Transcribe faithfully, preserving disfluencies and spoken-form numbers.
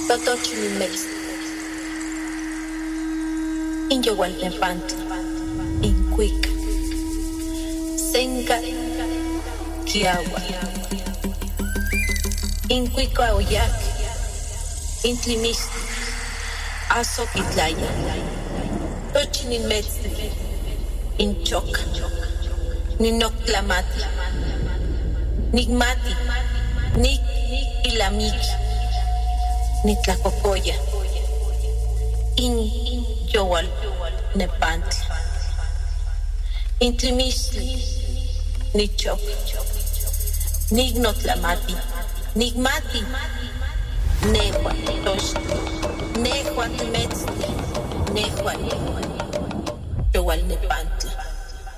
Totochilimex, Inyowalnepantli, Incuic, Senca, Kiawa, Incuica Oyac, Intlimistli, Azoquitlaya, Tochilimetzli, Inchoc, Ninoctlamati, Nigmati, Nik Ilamiki, Nitlacocoya, In Yowal Nepantli, Intlimistli, Nichok, Nignotlamati, Nigmati, Nehua Tochtli, Nehua Timetzli, Nehua Yowal Nepantli.